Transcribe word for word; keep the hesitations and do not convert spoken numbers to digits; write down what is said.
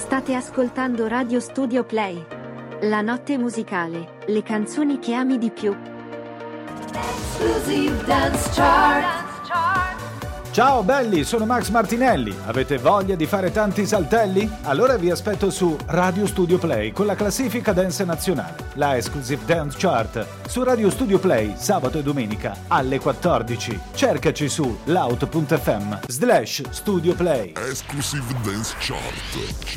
State ascoltando Radio Studio Play. La notte musicale, le canzoni che ami di più. Exclusive Dance Chart. Ciao belli, sono Max Martinelli. Avete voglia di fare tanti saltelli? Allora vi aspetto su Radio Studio Play con la classifica dance nazionale, la Exclusive Dance Chart, su Radio Studio Play sabato e domenica alle quattordici. Cercaci su loud punto effe emme slash Studio Play. Exclusive Dance Chart.